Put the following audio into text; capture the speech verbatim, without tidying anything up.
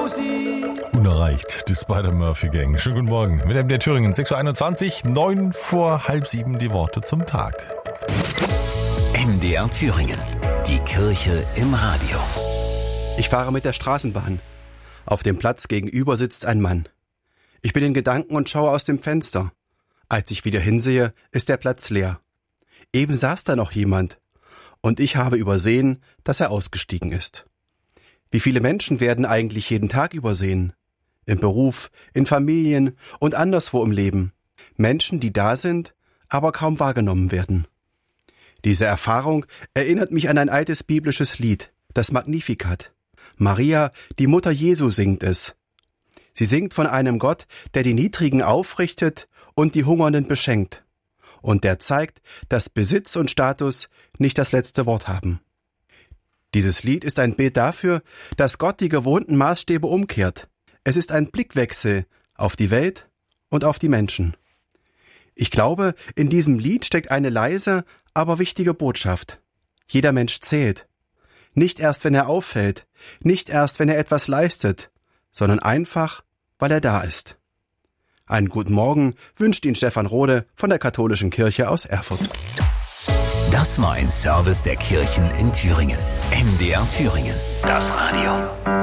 Unerreicht, die Spider-Murphy-Gang. Schönen guten Morgen. Mit M D R Thüringen, sechs Uhr einundzwanzig, neun vor halb sieben die Worte zum Tag. M D R Thüringen, die Kirche im Radio. Ich fahre mit der Straßenbahn. Auf dem Platz gegenüber sitzt ein Mann. Ich bin in Gedanken und schaue aus dem Fenster. Als ich wieder hinsehe, ist der Platz leer. Eben saß da noch jemand. Und ich habe übersehen, dass er ausgestiegen ist. Wie viele Menschen werden eigentlich jeden Tag übersehen? Im Beruf, in Familien und anderswo im Leben. Menschen, die da sind, aber kaum wahrgenommen werden. Diese Erfahrung erinnert mich an ein altes biblisches Lied, das Magnificat. Maria, die Mutter Jesu, singt es. Sie singt von einem Gott, der die Niedrigen aufrichtet und die Hungernden beschenkt. Und der zeigt, dass Besitz und Status nicht das letzte Wort haben. Dieses Lied ist ein Bild dafür, dass Gott die gewohnten Maßstäbe umkehrt. Es ist ein Blickwechsel auf die Welt und auf die Menschen. Ich glaube, in diesem Lied steckt eine leise, aber wichtige Botschaft. Jeder Mensch zählt. Nicht erst, wenn er auffällt, nicht erst, wenn er etwas leistet, sondern einfach, weil er da ist. Einen guten Morgen wünscht Ihnen Stefan Rode von der Katholischen Kirche aus Erfurt. Das war ein Service der Kirchen in Thüringen. M D R Thüringen, das Radio.